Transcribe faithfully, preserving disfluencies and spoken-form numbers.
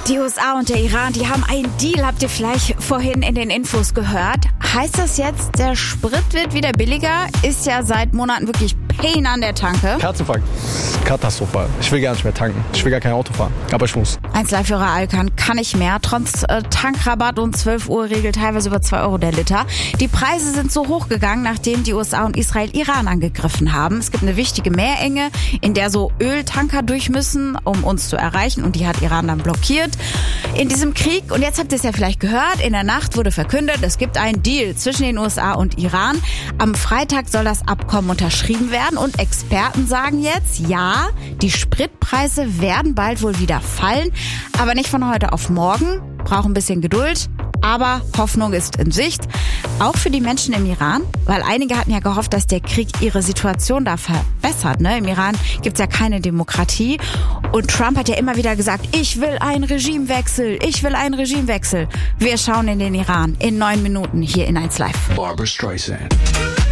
Die U S A und der Iran, die haben einen Deal, habt ihr vielleicht vorhin in den Infos gehört. Heißt das jetzt, der Sprit wird wieder billiger? Ist ja seit Monaten wirklich Pain an der Tanke. Herzinfarkt. Katastrophal. Ich will gar nicht mehr tanken. Ich will gar kein Auto fahren. Aber ich muss. eins Live-Hörer Alkan kann nicht mehr. Trotz äh, Tankrabatt und zwölf Uhr Regel teilweise über zwei Euro der Liter. Die Preise sind so hoch gegangen, nachdem die U S A und Israel Iran angegriffen haben. Es gibt eine wichtige Meerenge, in der so Öltanker durch müssen, um uns zu erreichen. Und die hat Iran dann blockiert. In diesem Krieg, und jetzt habt ihr es ja vielleicht gehört, in der Nacht wurde verkündet, es gibt einen Deal zwischen den U S A und Iran. Am Freitag soll das Abkommen unterschrieben werden und Experten sagen jetzt, ja, die Spritpreise werden bald wohl wieder fallen, aber nicht von heute auf morgen, brauchen ein bisschen Geduld. Aber Hoffnung ist in Sicht, auch für die Menschen im Iran, weil einige hatten ja gehofft, dass der Krieg ihre Situation da verbessert. Ne? Im Iran gibt's ja keine Demokratie und Trump hat ja immer wieder gesagt, ich will einen Regimewechsel, ich will einen Regimewechsel. Wir schauen in den Iran in neun Minuten hier in eins Live. Barbra Streisand.